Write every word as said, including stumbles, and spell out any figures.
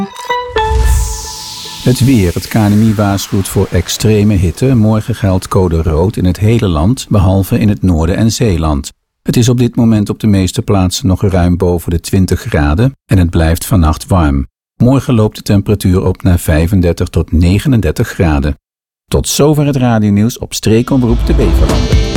Het weer. Het K N M I waarschuwt voor extreme hitte. Morgen geldt code rood in het hele land, behalve in het noorden en Zeeland. Het is op dit moment op de meeste plaatsen nog ruim boven de twintig graden en het blijft vannacht warm. Morgen loopt de temperatuur op naar vijfendertig tot negenendertig graden. Tot zover het radionieuws op Streekomroep de Beverlanden.